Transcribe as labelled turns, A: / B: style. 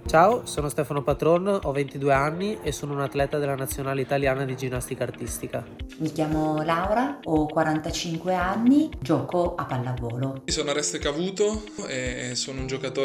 A: Ciao, sono Stefano Patron, ho 22 anni e sono un atleta della nazionale italiana di ginnastica artistica.
B: Mi chiamo Laura, ho 45 anni, gioco a pallavolo.
C: Sono Areste Cavuto e sono un giocatore